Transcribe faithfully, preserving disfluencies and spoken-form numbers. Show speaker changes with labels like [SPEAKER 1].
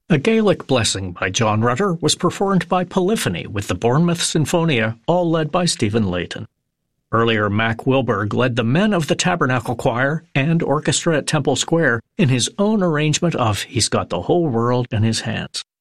[SPEAKER 1] A Gaelic Blessing by John Rutter was performed by Polyphony with the Bournemouth Sinfonia, all led by Stephen Layton. Earlier, Mac Wilberg led the Men of the Tabernacle Choir and orchestra at Temple Square in his own arrangement of He's Got the Whole World in His Hands.